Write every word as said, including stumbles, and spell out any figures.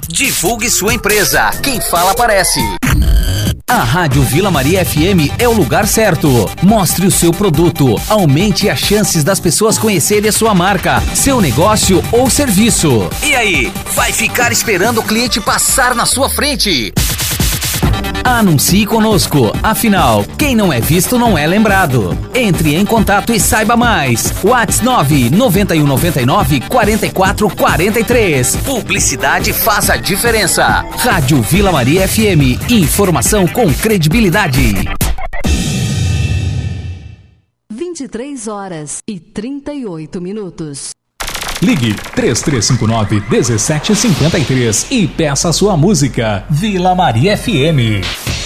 Divulgue sua empresa. Quem fala aparece. A Rádio Vila Maria F M é o lugar certo. Mostre o seu produto, aumente as chances das pessoas conhecerem a sua marca, seu negócio ou serviço. E aí, vai ficar esperando o cliente passar na sua frente? Anuncie conosco, afinal, quem não é visto não é lembrado. Entre em contato e saiba mais. WhatsApp nove nove um nove nove quatro quatro quatro três. Publicidade faz a diferença. Rádio Vila Maria F M, informação com credibilidade. vinte e três horas e trinta e oito minutos. Ligue três três cinco nove, um sete cinco três e peça a sua música. Vila Maria F M.